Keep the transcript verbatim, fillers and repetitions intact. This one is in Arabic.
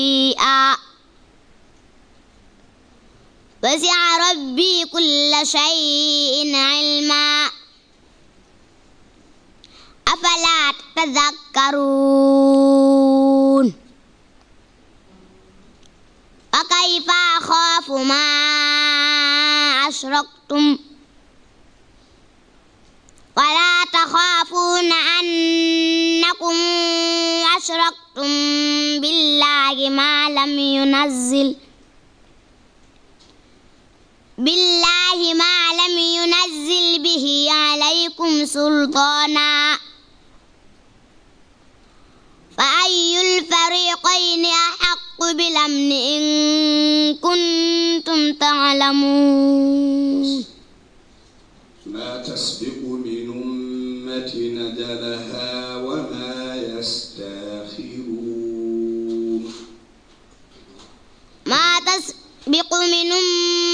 شيئا وسع ربي كل شيء علما أفلا تتذكرون وكيف أخاف ما أشركتم ولا تخافون أنكم أشركتم بالله ما لم ينزل بالله ما لم ينزل به عليكم سلطانا فأي الفريقين أحق بالأمن إن كنتم تعلمون ما تسبق من أمة أجلها وما يستأخرون ما تسبق من أمة